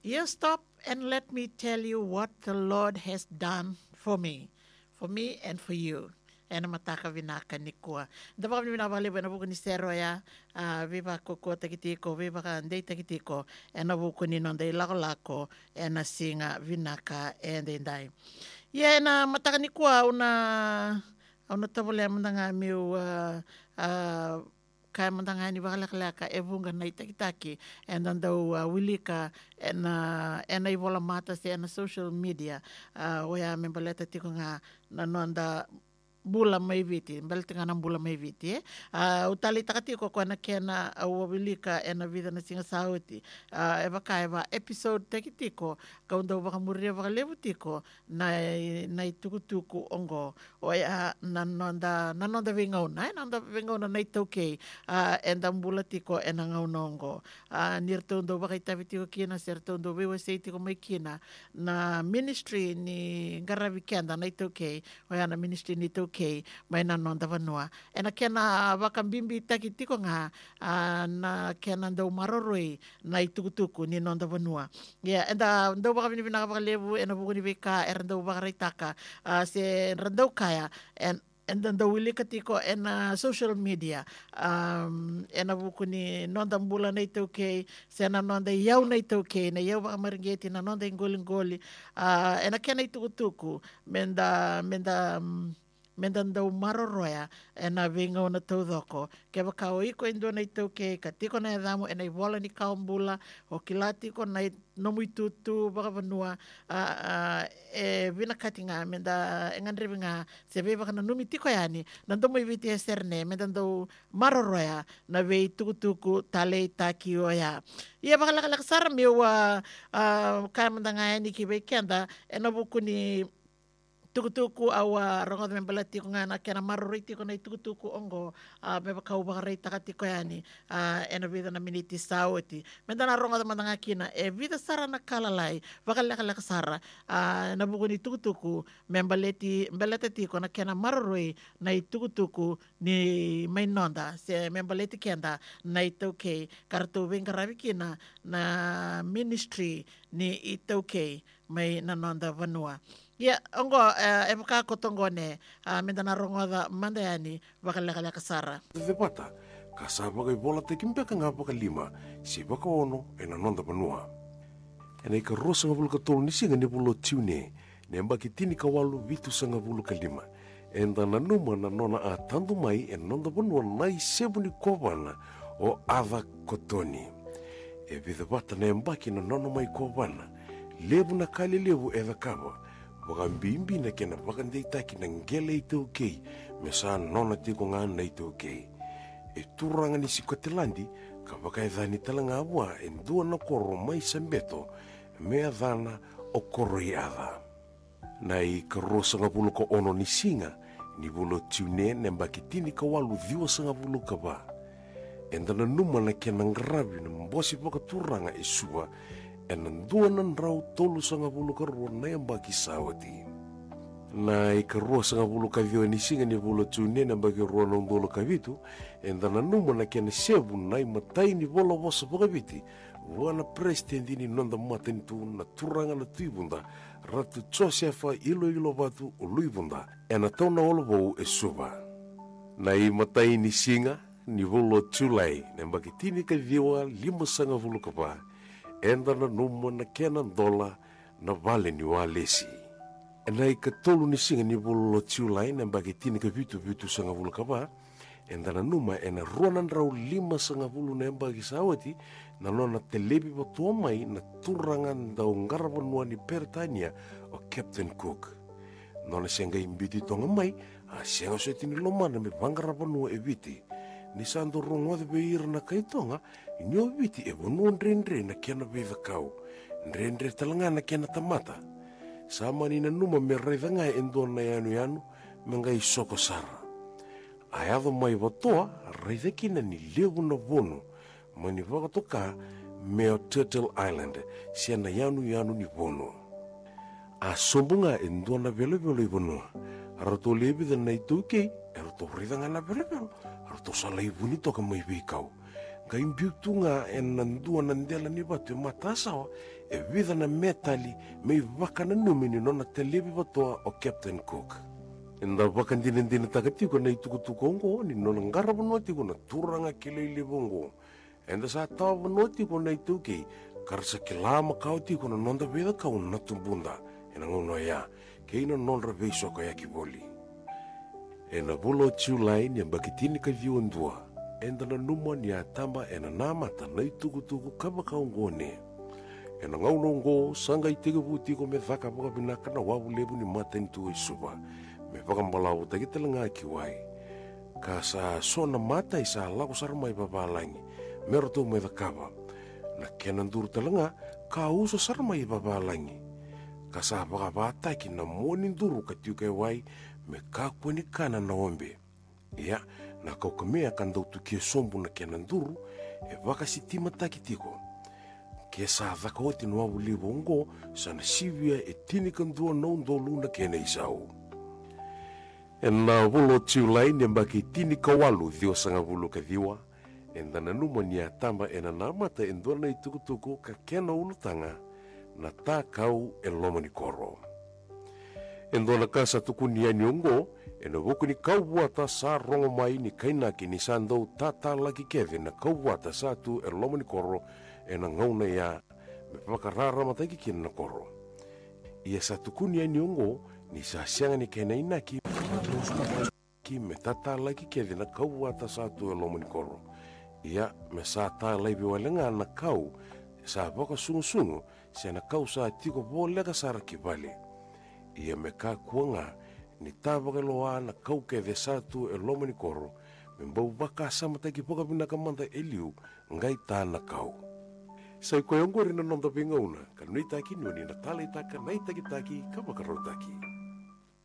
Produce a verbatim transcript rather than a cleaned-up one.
You stop and let me tell you what the Lord has done for me, for me and for you. Ena mataka vinaka ni kua. Dava ni vina vale na buku ni sero ya uh, viva koko takitiko, viva ka ndei takitiko, ena buku ni nonde lako lako, ena singa vinaka ende ndai. Ye na mataka ni kua una una tabole amandanga miu uh, uh, kai mandanga ni wakalaka e vunga na itakitaki and then do uh, wilika and uh, and I vola mata se na social media uh, oya membaleta tiko nga na nonda bula mai viti, bel tinga na bula mai viti eh. Uh, utali takati ko kona kena au wilika ena vida na singa sauti. Uh, eva ka eva episode takitiko kaunda waka muria waka levu tiko na na tukutuku ongo oya na nonda na nonda vingau na nonda vingau na nai toke uh, enda bula tiko ena ngau nongo. Uh, nirtondo waka itavitiko kina sertondo wewe seitiko mai kina na ministry ni ngaravi kenda nai toke oya na ministry ni toke okay, mai na nonda vanua. E na kena wakambimbi taki tiko nga uh, na kena ndau maroroi na itukutuku ni nonda vanua. Yeah, and uh, ndau waka vini vinaka wakalevu e na buku ni vika e randau wakareitaka uh, se randau kaya and and then the wilika tiko e na social media um, e na buku ni nonda mbula na ito okay, se na nonda iau na ito okay, na iau wakamarigeti na nonda ingoli-ngoli uh, e na kena itukutuku menda menda um, mendandau maroroya e na vinga o na taudoko. Ke waka o iko indoa na itau ke ka tiko na edhamu e na iwola ni kaumbula o ki la tiko na nomu itutu waka vanua uh, uh, e vina katinga menda engandri vinga se vei waka na numi tiko yani na ndomu i viti e serne mendandau maroroya na vei tukutuku tale taki o ya. Ia waka laka laka sara miwa uh, kaya mendanga yani ki vei kenda e na buku ni tukutuku au uh, rongo de membala tiko nga na kena maroroi tiko na tukutuku ongo uh, me bakau bakarei taka tiko yani uh, ena vida na miniti sauti menda na rongo de mandanga kina e vida sara na kalalai bakalaka laka sara uh, na buku ni tukutuku membaleti mbelete tiko na kena maroroi na tukutuku ni mainonda se membaleti kenda na itokei kartu vingaravi kina na ministry ni itokei mai na nonda vanua. Ia, ongo, uh, e maka kotongo ne, uh, menda na rongo da mandayani, wakalakala kasara. Te pata, kasa waka i bola te kimpeka ngā waka lima, si waka ono e na nonda manua. E nei ka rosa ngā vulu ka tolu nisi nga nipulo tiune, ne mbaki tini ka walu vitu sa ngā vulu ka lima. E nda na numa na nona a tandu mai e nonda manua nai sebu ni kowana o adha kotoni. E vitha pata ne mbaki na nona mai kowana, levu na kali levu e dhakawa, wakambimbi na kena wakandeitaki na ngele i tau kei, me sa nona tiko ngā na i tau kei. E turanga ni sikotelandi, ka wakaedhani talanga awa e ndua na koro mai sambeto, mea dhana o koro i adha. Na i ka rosa ngā pulu ka ono ni singa, ni vulo tiune ne mbaki tini ka walu dhiwa sa ngā pulu ka ba. E ndana numa na kena ngarabi na mbosi waka turanga e sua, e nandua nan rau tolu sa ngā pulu ka roa na mbaki sawati. Na i ka roa sa ngā pulu ka vio ni singa ni vulo tiune ne mbaki roa na undolo ka vitu, e ndana numa na kena sebu na i matai ni vola wasa waka viti, wana presidenti ni nonda matani tu na turanga na tuibunda, ratu Josefa ilo ilo watu o luibunda, e na tauna olo wau e suba. Na i matai ni singa, ni vulo tulai, ne mbaki tini ka vioa lima sanga vulu ka pa, enda na numa na kena dola na vale ni wa lesi. E na i ka tolu ni singa ni vulo tulai, ne mbaki tini ka vitu vitu sanga vulu ka pa, enda na numa e na ruanan rau lima sanga vulu na mbaki sawati, na nona telebi watua mai na turangan dau ngarawanua ni Peritania o Captain Cook. Nona sianga imbiti tonga mai, a sianga soeti ni lomana me vangarawanua e viti. Ni sando rongo de beira na kaitonga, inyo viti e wanu ndrendre na kiana veiva kau. Ndrendre talanga na kiana tamata. Sama ni na numa me raidanga e ndona yanu yanu, mengai soko sara. Ayado mai watoa, raidakina ni lewu na vono, mani wakatoka meo Turtle Island, siana yanu yanu ni vono. A sombunga e ndona vele vele i vono. Arato lebi da na itouke, arato ridanga na vele vele. Arato sala i vuni toka mai vikau. kaimbiutunga e nandua nandela ni watu e matasawa e vida na metali me waka na numini nona televi watoa o Captain Cook. Enda waka ndine ndine takatiko na itukutuko ongo ni nona ngara wanotiko na turanga kilele bongo. Enda sa tawa wanotiko na ituki karsa kilama kautiko na nonda veda kau natumbunda. Ena ngono ya keina nonra veiso kaya kiboli. Ena bulo Julai ni ambakitini ka viondua. Enda na numa ni atamba ena namata na itukutuku kama kaungone. Ena ngaunongo sanga itega butiko me vaka boka binaka na wabu lebu ni maten tu isuba. Me vaka mbalau tagitala nga kiwai. Kasa sona mata isa laku sarmai babalangi. Meroto me vakaba. Na kenan duru talanga ka uso sarmai babalangi. Kasa baka bataki na morning duru katiukai wai me kakweni kana na ombe. Ia, na kau kamea kandau tukia sombu na kenan duru e vaka sitima takitiko. Ke sa vaka oti no wabu lebu ongo sana sivia e tinikandua na undolu na kena isau. E na vulo Julai ni mbaki tinika walu dhio sanga vulu ka dhiwa. E na numa ni atamba e na namata e ndona itukutuku ka kena ulutanga na ta kau e lomani koro. E ndona kasa tuku ni ani ongo e na vuku ni kau wata sa rongo mai ni kainaki ni sandau tata laki keve na kau wata sa tu e lomani koro e na ngauna ya me pakarara mataki kina na koro. Ia sa tuku ni ani ongo ni sa sianga ni kena inaki ki me tata laki keve na kau wata sa tu e lomani koro. Ia me sa ta laibi walenga na kau sa baka sungu-sungu siya na kau sa tiko bolega sara kibali. Ia me ka kuanga ni tabaka loa na kau keve sa tu e lomani koro me mbau baka sa mataki poka binakamanta eliu ngai ta na kau. Sa koe ongo rina nonda pingauna, ka nui taki nuni na tala itaka na itaki taki ka makarotaki.